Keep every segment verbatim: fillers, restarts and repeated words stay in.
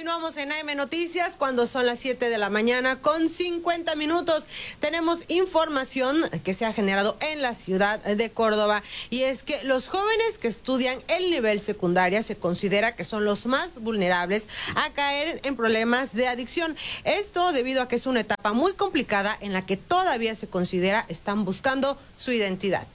Continuamos en A M Noticias cuando son las siete de la mañana con cincuenta minutos. Tenemos información que se ha generado en la ciudad de Córdoba y es que los jóvenes que estudian el nivel secundaria se considera que son los más vulnerables a caer en problemas de adicción. Esto debido a que es una etapa muy complicada en la que todavía se considera están buscando su identidad.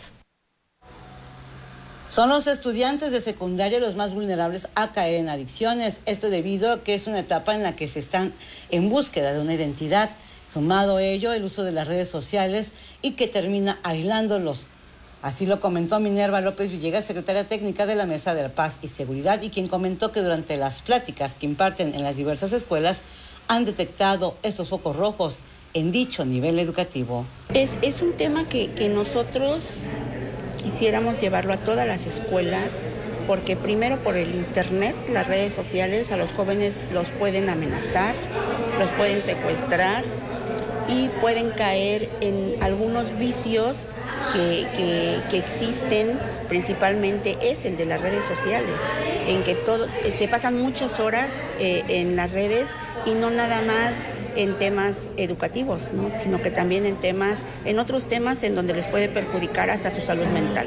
Son los estudiantes de secundaria los más vulnerables a caer en adicciones. Esto debido a que es una etapa en la que se están en búsqueda de una identidad. Sumado a ello, el uso de las redes sociales y que termina aislándolos. Así lo comentó Minerva López Villegas, secretaria técnica de la Mesa de la Paz y Seguridad, y quien comentó que durante las pláticas que imparten en las diversas escuelas han detectado estos focos rojos en dicho nivel educativo. Es, es un tema que, que nosotros quisiéramos llevarlo a todas las escuelas, porque primero por el internet, las redes sociales, a los jóvenes los pueden amenazar, los pueden secuestrar y pueden caer en algunos vicios que, que, que existen, principalmente es el de las redes sociales, en que todo, se pasan muchas horas eh, en las redes y no nada más en temas educativos, ¿no? Sino que también en temas, en otros temas en donde les puede perjudicar hasta su salud mental.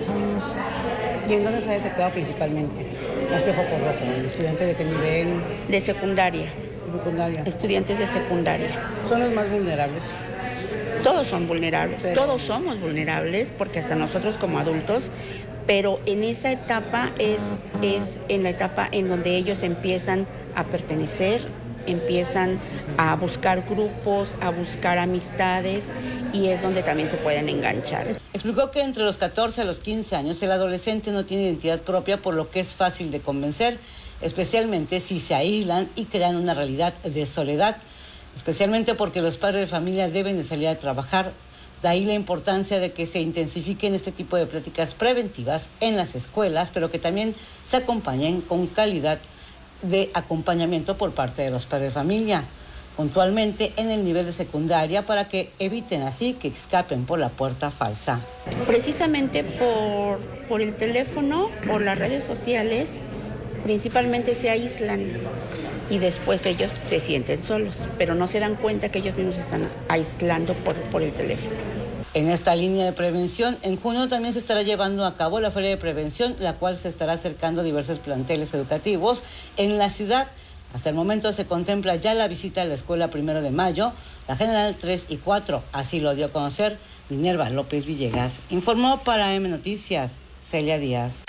¿Y en dónde se ha detectado principalmente este foco rojo? ¿Estudiantes de qué nivel? De secundaria. Secundaria. Estudiantes de secundaria. ¿Son los más vulnerables? Todos son vulnerables, pero... todos somos vulnerables, porque hasta nosotros como adultos, pero en esa etapa es, es en la etapa en donde ellos empiezan a pertenecer, empiezan a buscar grupos, a buscar amistades y es donde también se pueden enganchar. Explicó que entre los catorce a los quince años el adolescente no tiene identidad propia, por lo que es fácil de convencer, especialmente si se aíslan y crean una realidad de soledad, especialmente porque los padres de familia deben de salir a trabajar. De ahí la importancia de que se intensifiquen este tipo de pláticas preventivas en las escuelas, pero que también se acompañen con calidad de acompañamiento por parte de los padres de familia, puntualmente en el nivel de secundaria, para que eviten así que escapen por la puerta falsa. Precisamente por, por el teléfono, por las redes sociales, principalmente se aíslan y después ellos se sienten solos, pero no se dan cuenta que ellos mismos se están aislando por, por el teléfono. En esta línea de prevención, en junio también se estará llevando a cabo la Feria de Prevención, la cual se estará acercando a diversos planteles educativos en la ciudad. Hasta el momento se contempla ya la visita a la Escuela Primero de Mayo, la General tres y cuatro, así lo dio a conocer Minerva López Villegas. Informó para A M Noticias, Celia Díaz.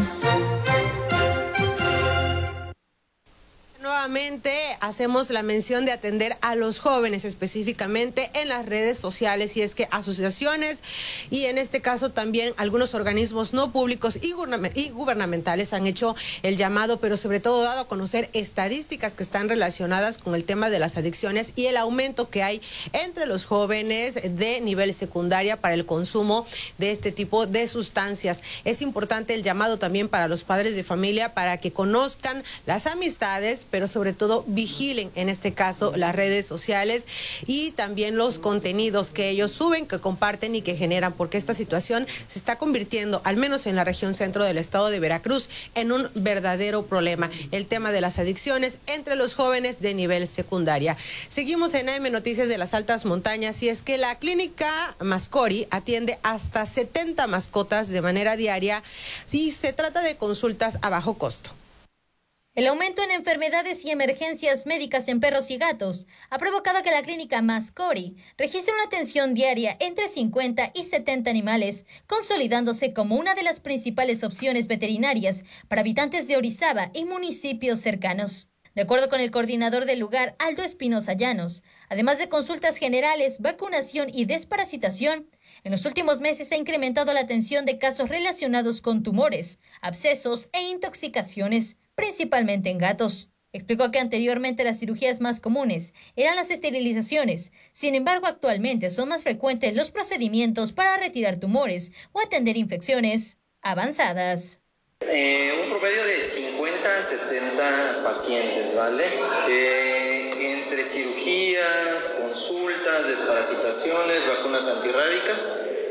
Nuevamente hacemos la mención de atender a los jóvenes específicamente en las redes sociales, y es que asociaciones y en este caso también algunos organismos no públicos y gubernamentales han hecho el llamado, pero sobre todo dado a conocer estadísticas que están relacionadas con el tema de las adicciones y el aumento que hay entre los jóvenes de nivel secundaria para el consumo de este tipo de sustancias. Es importante el llamado también para los padres de familia para que conozcan las amistades, pero sobre todo vigilen en este caso las redes sociales y también los contenidos que ellos suben, que comparten y que generan, porque esta situación se está convirtiendo, al menos en la región centro del estado de Veracruz, en un verdadero problema, el tema de las adicciones entre los jóvenes de nivel secundaria. Seguimos en A M Noticias de las Altas Montañas, y es que la clínica Mascori atiende hasta setenta mascotas de manera diaria y se trata de consultas a bajo costo. El aumento en enfermedades y emergencias médicas en perros y gatos ha provocado que la clínica Mascori registre una atención diaria entre cincuenta y setenta animales, consolidándose como una de las principales opciones veterinarias para habitantes de Orizaba y municipios cercanos. De acuerdo con el coordinador del lugar, Aldo Espinosa Llanos, además de consultas generales, vacunación y desparasitación, en los últimos meses se ha incrementado la atención de casos relacionados con tumores, abscesos e intoxicaciones, principalmente en gatos. Explicó que anteriormente las cirugías más comunes eran las esterilizaciones, sin embargo actualmente son más frecuentes los procedimientos para retirar tumores o atender infecciones avanzadas. Eh, un promedio de cincuenta a setenta pacientes, ¿vale? Eh, entre cirugías, consultas, desparasitaciones, vacunas antirrábicas,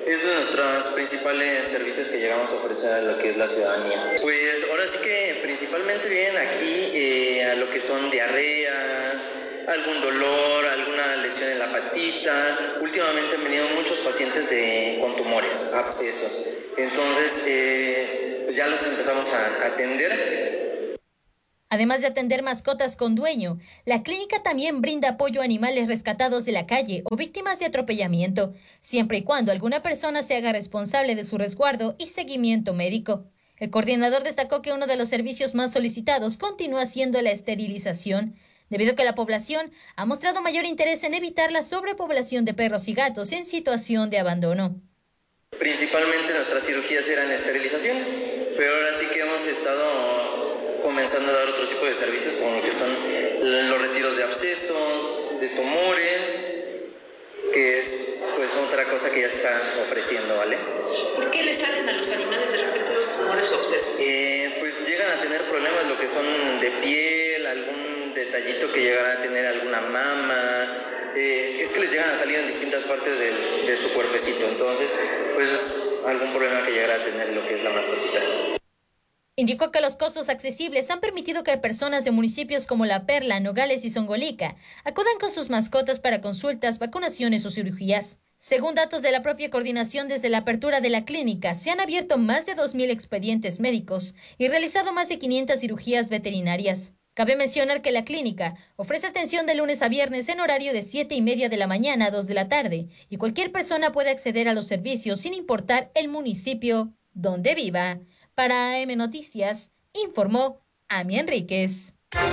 Es uno de nuestros principales servicios que llegamos a ofrecer a lo que es la ciudadanía. Pues ahora sí que principalmente vienen aquí eh, a lo que son diarreas, algún dolor, alguna lesión en la patita. Últimamente han venido muchos pacientes de, con tumores, abscesos. Entonces, eh, pues ya los empezamos a atender. Además de atender mascotas con dueño, la clínica también brinda apoyo a animales rescatados de la calle o víctimas de atropellamiento, siempre y cuando alguna persona se haga responsable de su resguardo y seguimiento médico. El coordinador destacó que uno de los servicios más solicitados continúa siendo la esterilización, debido a que la población ha mostrado mayor interés en evitar la sobrepoblación de perros y gatos en situación de abandono. Principalmente nuestras cirugías eran esterilizaciones, pero ahora sí que hemos estado comenzando a dar otro tipo de servicios como lo que son los retiros de abscesos, de tumores, que es pues otra cosa que ya está ofreciendo, ¿vale? ¿Por qué le salen a los animales de repente los tumores o abscesos? Eh, pues llegan a tener problemas lo que son de piel, algún detallito que llegará a tener alguna mama, eh, es que les llegan a salir en distintas partes de, de su cuerpecito, entonces pues es algún problema que llegará a tener lo que es la mascotita. Indicó que los costos accesibles han permitido que personas de municipios como La Perla, Nogales y Zongolica acudan con sus mascotas para consultas, vacunaciones o cirugías. Según datos de la propia coordinación, desde la apertura de la clínica se han abierto más de dos mil expedientes médicos y realizado más de quinientas cirugías veterinarias. Cabe mencionar que la clínica ofrece atención de lunes a viernes en horario de siete y media de la mañana a dos de la tarde y cualquier persona puede acceder a los servicios sin importar el municipio donde viva. Para A M Noticias, informó Ami Enríquez.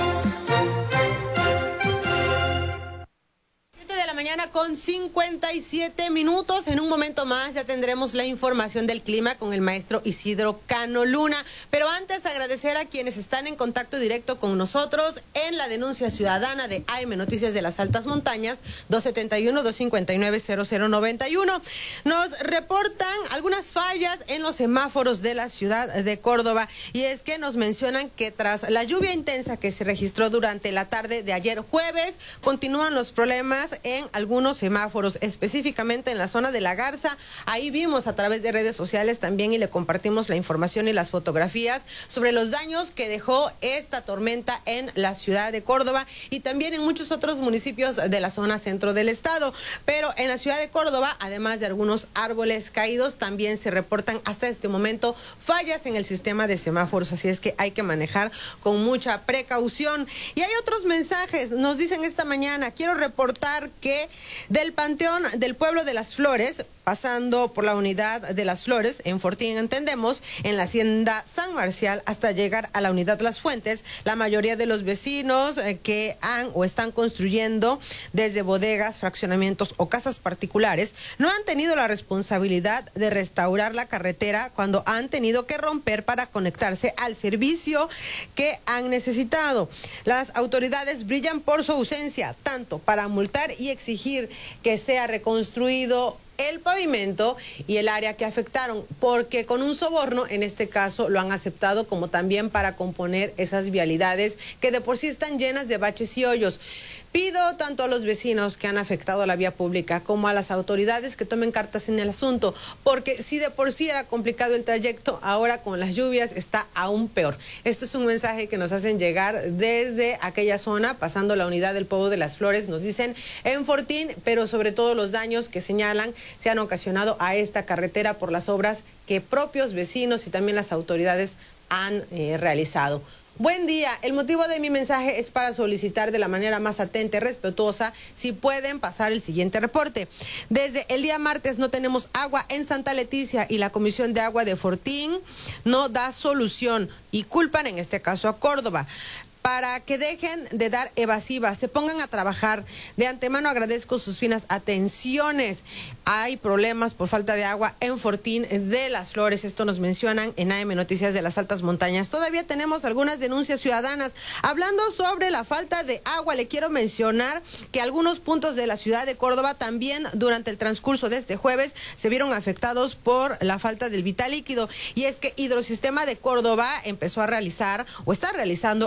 De la mañana con cincuenta y siete minutos. En un momento más ya tendremos la información del clima con el maestro Isidro Cano Luna. Pero antes agradecer a quienes están en contacto directo con nosotros en la denuncia ciudadana de A M Noticias de las Altas Montañas, dos siete uno, dos cinco nueve, cero cero nueve uno. Nos reportan algunas fallas en los semáforos de la ciudad de Córdoba, y es que nos mencionan que tras la lluvia intensa que se registró durante la tarde de ayer jueves, continúan los problemas en algunos semáforos, específicamente en la zona de La Garza. Ahí vimos a través de redes sociales también y le compartimos la información y las fotografías sobre los daños que dejó esta tormenta en la ciudad de Córdoba y también en muchos otros municipios de la zona centro del estado. Pero en la ciudad de Córdoba, además de algunos árboles caídos, también se reportan hasta este momento fallas en el sistema de semáforos, así es que hay que manejar con mucha precaución. Y hay otros mensajes, nos dicen esta mañana: quiero reportar que del Panteón del Pueblo de las Flores, pasando por la unidad de Las Flores, en Fortín entendemos, en la hacienda San Marcial, hasta llegar a la unidad Las Fuentes, la mayoría de los vecinos eh, que han o están construyendo desde bodegas, fraccionamientos o casas particulares, no han tenido la responsabilidad de restaurar la carretera cuando han tenido que romper para conectarse al servicio que han necesitado. Las autoridades brillan por su ausencia, tanto para multar y exigir que sea reconstruido el pavimento y el área que afectaron, porque con un soborno, en este caso, lo han aceptado, como también para componer esas vialidades que de por sí están llenas de baches y hoyos. Pido tanto a los vecinos que han afectado la vía pública como a las autoridades que tomen cartas en el asunto, porque si de por sí era complicado el trayecto, ahora con las lluvias está aún peor. Esto es un mensaje que nos hacen llegar desde aquella zona, pasando la unidad del Pueblo de las Flores, nos dicen en Fortín, pero sobre todo los daños que señalan se han ocasionado a esta carretera por las obras que propios vecinos y también las autoridades han eh, realizado. Buen día, el motivo de mi mensaje es para solicitar de la manera más atenta y respetuosa si pueden pasar el siguiente reporte. Desde el día martes no tenemos agua en Santa Leticia y la Comisión de Agua de Fortín no da solución y culpan en este caso a Córdoba. Para que dejen de dar evasivas, se pongan a trabajar. De antemano agradezco sus finas atenciones. Hay problemas por falta de agua en Fortín de las Flores. Esto nos mencionan en A M Noticias de las Altas Montañas. Todavía tenemos algunas denuncias ciudadanas. Hablando sobre la falta de agua, le quiero mencionar que algunos puntos de la ciudad de Córdoba también durante el transcurso de este jueves se vieron afectados por la falta del vital líquido. Y es que Hidrosistema de Córdoba empezó a realizar o está realizando algunos trabajos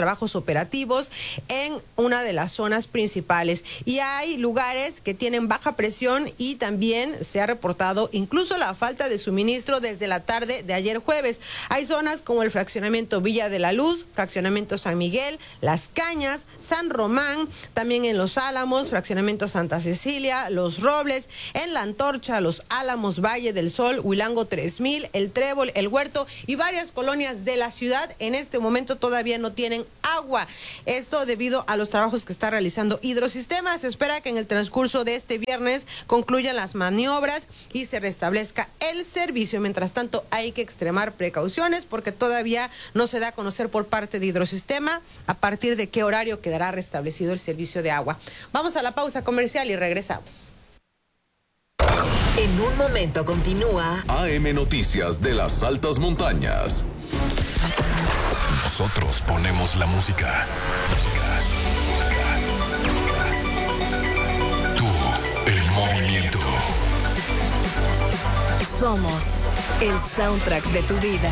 trabajos operativos en una de las zonas principales. Y hay lugares que tienen baja presión y también se ha reportado incluso la falta de suministro desde la tarde de ayer jueves. Hay zonas como el fraccionamiento Villa de la Luz, fraccionamiento San Miguel, Las Cañas, San Román, también en Los Álamos, fraccionamiento Santa Cecilia, Los Robles, en La Antorcha, Los Álamos, Valle del Sol, Huilango tres mil, El Trébol, El Huerto y varias colonias de la ciudad en este momento todavía no tienen agua. Esto debido a los trabajos que está realizando Hidrosistema. Se espera que en el transcurso de este viernes concluyan las maniobras y se restablezca el servicio. Mientras tanto, hay que extremar precauciones porque todavía no se da a conocer por parte de Hidrosistema a partir de qué horario quedará restablecido el servicio de agua. Vamos a la pausa comercial y regresamos. En un momento continúa A M Noticias de las Altas Montañas. Nosotros ponemos la música. Tú, el movimiento. Somos el soundtrack de tu vida.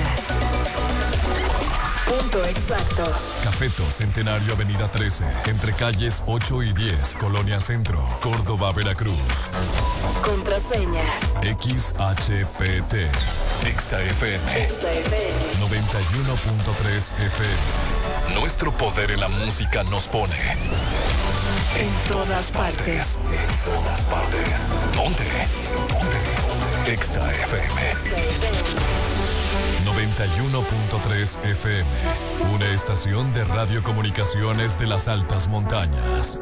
Punto exacto. Cafeto Centenario Avenida trece, entre calles ocho y diez, Colonia Centro, Córdoba, Veracruz. Contraseña X H P T. Exa F M. Exa F M. noventa y uno punto tres F M. Nuestro poder en la música nos pone en todas partes. En todas partes. Ponte. Ponte. Exa F M. Exa F M. noventa y uno punto tres F M. Una estación de radiocomunicaciones de las altas montañas.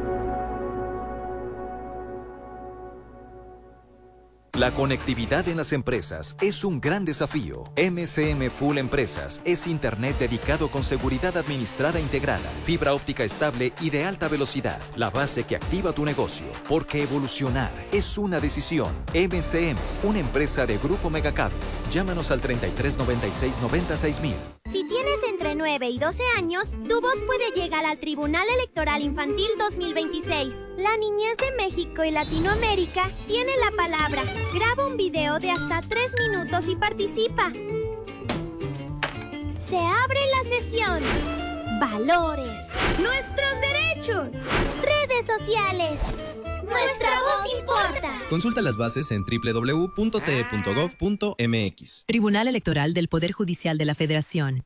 La conectividad en las empresas es un gran desafío. M C M Full Empresas es internet dedicado con seguridad administrada integrada, fibra óptica estable y de alta velocidad. La base que activa tu negocio. Porque evolucionar es una decisión. M C M, una empresa de Grupo Megacable. Llámanos al treinta y tres noventa y seis noventa y seis mil. Si tienes entre nueve y doce años, tu voz puede llegar al Tribunal Electoral Infantil dos mil veintiséis. La niñez de México y Latinoamérica tiene la palabra. Graba un video de hasta tres minutos y participa. Se abre la sesión. Valores. Nuestros derechos. Redes sociales. Nuestra voz importa. Consulta las bases en doble u doble u doble u punto t e punto gov punto m x. Tribunal Electoral del Poder Judicial de la Federación.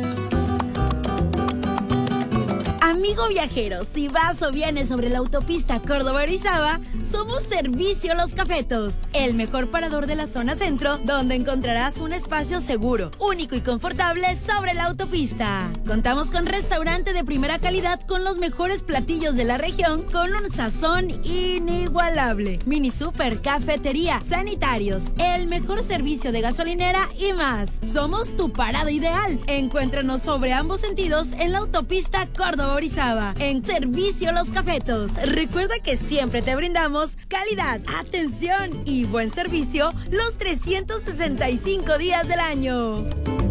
Amigo viajero, si vas o vienes sobre la autopista Córdoba-Orizaba, somos Servicio Los Cafetos, el mejor parador de la zona centro, donde encontrarás un espacio seguro, único y confortable sobre la autopista. Contamos con restaurante de primera calidad con los mejores platillos de la región, con un sazón inigualable. Mini super, cafetería, sanitarios, el mejor servicio de gasolinera y más. Somos tu parada ideal. Encuéntranos sobre ambos sentidos en la autopista Córdoba-Orizaba. En Servicio Los Cafetos. Recuerda que siempre te brindamos calidad, atención y buen servicio los trescientos sesenta y cinco días del año.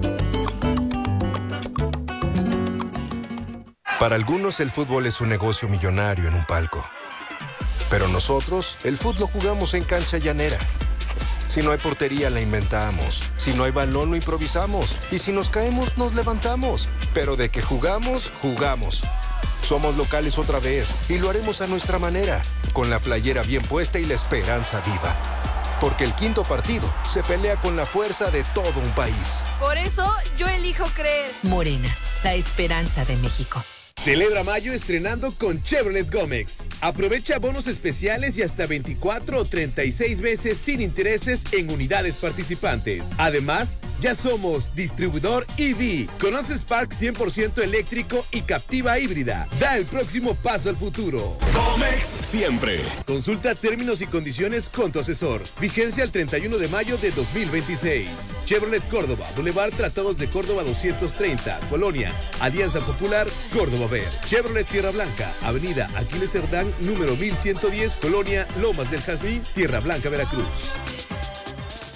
Para algunos el fútbol es un negocio millonario en un palco. Pero nosotros el fútbol lo jugamos en cancha llanera. Si no hay portería la inventamos. Si no hay balón lo improvisamos. Y si nos caemos nos levantamos. Pero de que jugamos, jugamos. Somos locales otra vez y lo haremos a nuestra manera, con la playera bien puesta y la esperanza viva. Porque el quinto partido se pelea con la fuerza de todo un país. Por eso yo elijo creer. Morena, la esperanza de México. Celebra mayo estrenando con Chevrolet Gómez. Aprovecha bonos especiales y hasta veinticuatro o treinta y seis veces sin intereses en unidades participantes. Además, ya somos distribuidor E V. Conoce Spark cien por ciento eléctrico y Captiva híbrida. Da el próximo paso al futuro. Gómez siempre. Consulta términos y condiciones con tu asesor. Vigencia el treinta y uno de mayo de dos mil veintiséis. Chevrolet Córdoba, Boulevard Tratados de Córdoba doscientos treinta, Colonia, Alianza Popular, Córdoba. Chevrolet Tierra Blanca, Avenida Aquiles Cerdán, número mil ciento diez, Colonia Lomas del Jazmín, Tierra Blanca, Veracruz.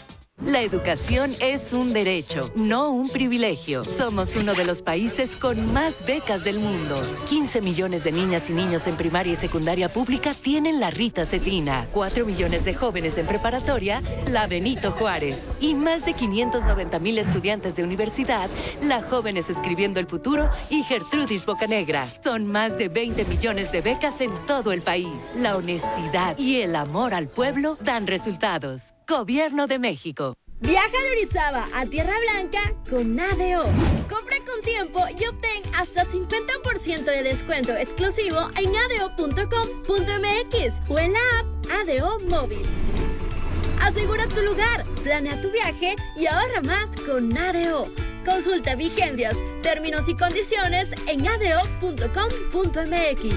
La educación es un derecho, no un privilegio. Somos uno de los países con más becas del mundo. quince millones de niñas y niños en primaria y secundaria pública tienen la Rita Cetina. cuatro millones de jóvenes en preparatoria, la Benito Juárez. Y más de quinientos noventa mil estudiantes de universidad, la Jóvenes Escribiendo el Futuro y Gertrudis Bocanegra. Son más de veinte millones de becas en todo el país. La honestidad y el amor al pueblo dan resultados. Gobierno de México. Viaja de Orizaba a Tierra Blanca con A D O. Compra con tiempo y obtén hasta cincuenta por ciento de descuento exclusivo en a d o punto com punto m x o en la app A D O Móvil. Asegura tu lugar, planea tu viaje y ahorra más con A D O. Consulta vigencias, términos y condiciones en a d o punto com punto m x.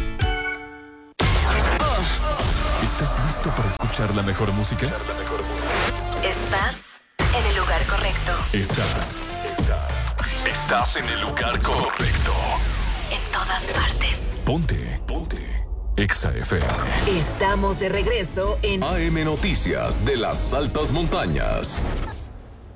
¿Estás listo para escuchar la mejor música? Estás en el lugar correcto. Estás. Estás. Estás en el lugar correcto. En todas partes. Ponte. Ponte. Exa F M. Estamos de regreso en A M Noticias de las Altas Montañas.